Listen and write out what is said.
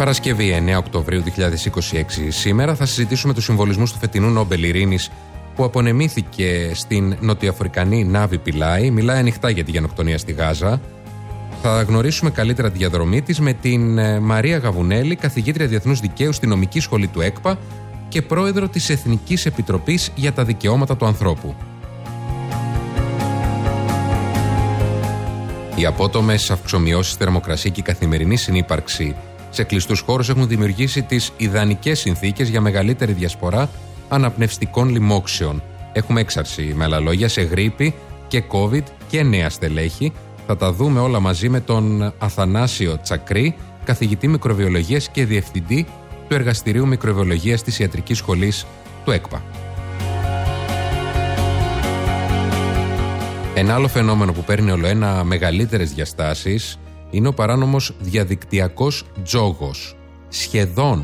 Παρασκευή 9 Οκτωβρίου 2026. Σήμερα θα συζητήσουμε τους συμβολισμούς του φετινού Νόμπελ Ειρήνης που απονεμήθηκε στην νοτιοαφρικανή Νάβη Πιλάι. Μιλάει ανοιχτά για τη γενοκτονία στη Γάζα. Θα γνωρίσουμε καλύτερα τη διαδρομή της με την Μαρία Γαβουνέλη, καθηγήτρια Διεθνούς Δικαίου στη νομική σχολή του ΕΚΠΑ και πρόεδρο της Εθνικής Επιτροπής για τα Δικαιώματα του Ανθρώπου. Οι απότομες αυξομοιώσεις στη θερμοκρασία και η καθημερινή συνύπαρξη σε κλειστούς χώρους έχουν δημιουργήσει τις ιδανικές συνθήκες για μεγαλύτερη διασπορά αναπνευστικών λοιμόξεων. Έχουμε έξαρση, με άλλα λόγια, σε γρίπη και COVID και νέα στελέχη. Θα τα δούμε όλα μαζί με τον Αθανάσιο Τσακρή, καθηγητή μικροβιολογίας και διευθυντή του Εργαστηρίου Μικροβιολογίας της Ιατρικής Σχολής του ΕΚΠΑ. Ένα άλλο φαινόμενο που παίρνει ολοένα μεγαλύτερες διαστάσεις είναι ο παράνομος διαδικτυακός τζόγος. Σχεδόν